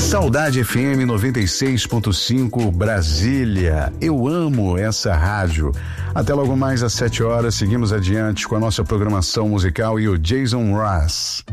Saudade FM 96.5 Brasília. Eu amo essa rádio. Até logo mais às 7 horas, seguimos adiante com a nossa programação musical e o Jason Ross.